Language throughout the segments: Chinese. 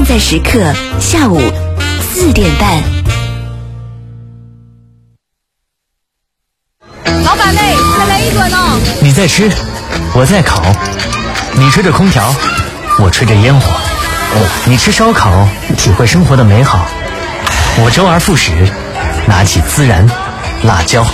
现在时刻下午4点半。 老板嘞，再来一顿哦。 你在吃，我在烤，你吹着空调，我吹着烟火。你吃烧烤，体会生活的美好，我周而复始，拿起孜然、辣椒。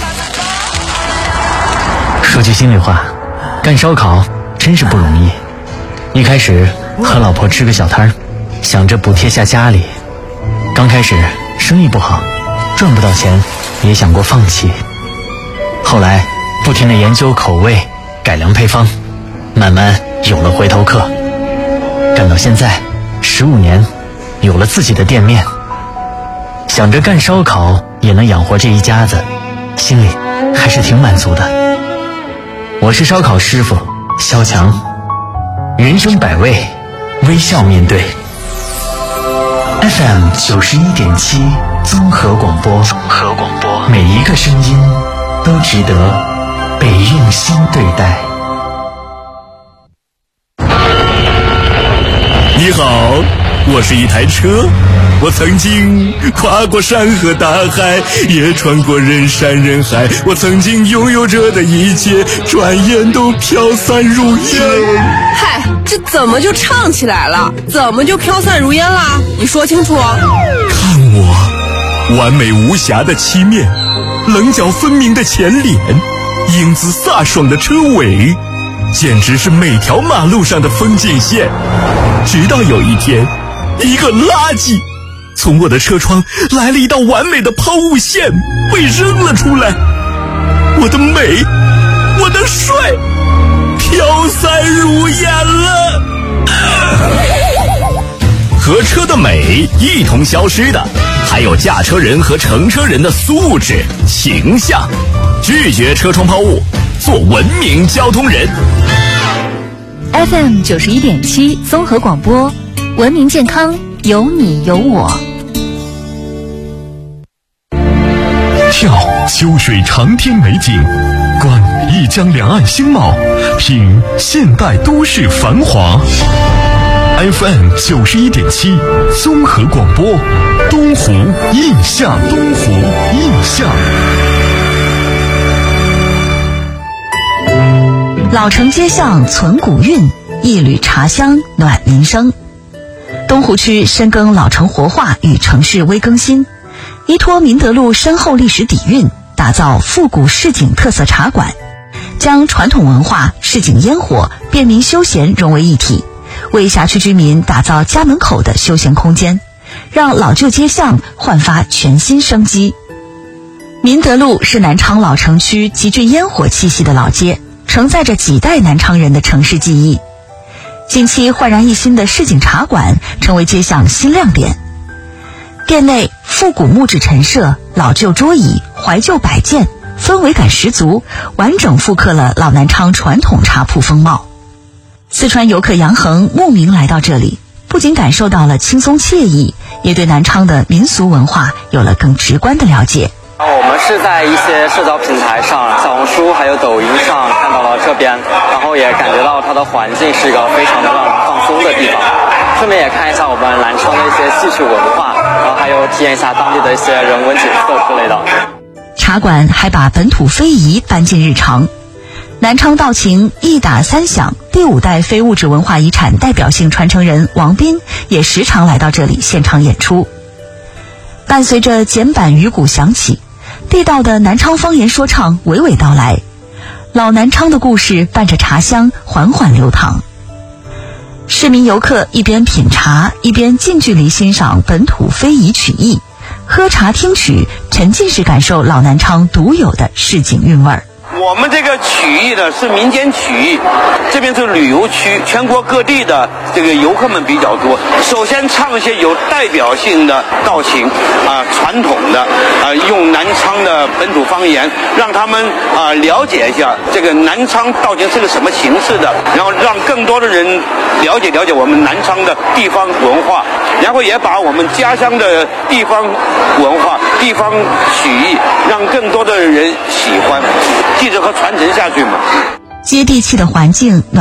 说句心里话，干烧烤真是不容易。一开始和老婆吃个小摊儿，想着补贴下家里。刚开始生意不好，赚不到钱，也想过放弃。后来不停地研究口味，改良配方，慢慢有了回头客。干到现在15年，有了自己的店面，想着干烧烤也能养活这一家子，心里还是挺满足的。我是烧烤师傅肖强，人生百味，微笑面对。FM 91.7综合广播，每一个声音都值得被用心对待。 你好，我是一台车，我曾经跨过山河大海，也穿过人山人海，我曾经拥有着的一切，转眼都飘散如烟。 嗨，这怎么就唱起来了？怎么就飘散如烟啦？你说清楚。 看我，完美无瑕的漆面，棱角分明的前脸，英姿飒爽的车尾，简直是每条马路上的风景线。直到有一天，一个垃圾从我的车窗来了一道完美的抛物线，被扔了出来。我的美，我的帅，飘散如烟了。和车的美一同消失的，还有驾车人和乘车人的素质、形象。拒绝车窗抛物，做文明交通人。 FM 91.7综合广播，文明健康，有你有我。 眺秋水长天美景，观一江两岸兴茂，品现代都市繁华。FM 91.7综合广播，东湖印象。 老城街巷存古韵，一缕茶香暖民生。东湖区深耕老城活化与城市微更新，依托明德路深厚历史底蕴，打造复古市井特色茶馆，将传统文化、市井烟火、便民休闲融为一体，为辖区居民打造家门口的休闲空间，让老旧街巷焕发全新生机。明德路是南昌老城区极具烟火气息的老街，承载着几代南昌人的城市记忆。近期焕然一新的市井茶馆成为街巷新亮点，店内复古木质陈设、老旧桌椅、怀旧摆件，氛围感十足，完整复刻了老南昌传统茶铺风貌。四川游客杨恒慕名来到这里，不仅感受到了轻松惬意，也对南昌的民俗文化有了更直观的了解。 我们是在一些社交平台上，小红书还有抖音上看到了这边，然后也感觉到它的环境是一个非常的让人放松的地方，顺便也看一下我们南昌的一些戏曲文化，然后还有体验一下当地的一些人文景色之类的。 茶馆还把本土非遗搬进日常，南昌道情一打三响第5代非物质文化遗产代表性传承人王斌也时常来到这里现场演出。伴随着简板鱼鼓响起，地道的南昌方言说唱娓娓道来，老南昌的故事伴着茶香缓缓流淌。市民游客一边品茶，一边近距离欣赏本土非遗曲艺，喝茶听曲，沉浸式感受老南昌独有的市井韵味儿。 我们这个曲艺呢是民间曲艺，这边是旅游区，全国各地的这个游客们比较多。首先唱一些有代表性的道情传统的用南昌的本土方言，让他们了解一下这个南昌道情是个什么形式的，然后让更多的人了解我们南昌的地方文化，然后也把我们家乡的地方文化、地方曲艺让更多的人喜欢，继续和传承下去嘛。 接地气的环境